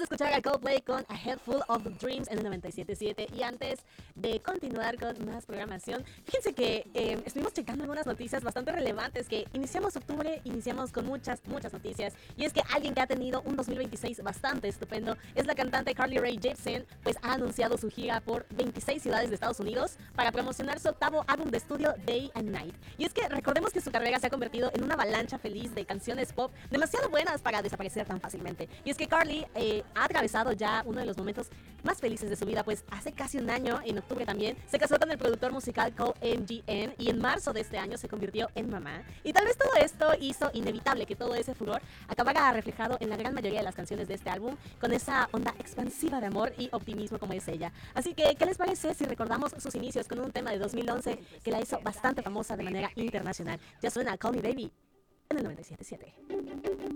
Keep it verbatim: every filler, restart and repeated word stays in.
de escuchar a Coldplay con A Head Full of Dreams en el noventa y siete punto siete. Y antes de continuar con más programación, fíjense que eh, estuvimos checando algunas noticias bastante relevantes. Que iniciamos octubre, iniciamos con muchas, muchas noticias. Y es que alguien que ha tenido un dos mil veintiséis bastante estupendo es la cantante Carly Rae Jepsen, pues ha anunciado su gira por veintiséis ciudades de Estados Unidos para promocionar su octavo álbum de estudio Day and Night. Y es que recordemos que su carrera se ha convertido en una avalancha feliz de canciones pop demasiado buenas para desaparecer tan fácilmente. Y es que Carly eh, ha atravesado ya uno de los momentos más felices de su vida, pues hace casi un año, en octubre también, se casó con el productor musical Cole M G M y en marzo de este año se convirtió en mamá. Y tal vez todo esto hizo inevitable que todo ese furor acabara reflejado en la gran mayoría de las canciones de este álbum, con esa onda expansiva de amor y optimismo como es ella. Así que, ¿qué les parece si recordamos sus inicios con un tema de dos mil once que la hizo bastante famosa de manera internacional? Ya suena Call Me Baby en el noventa y siete punto siete.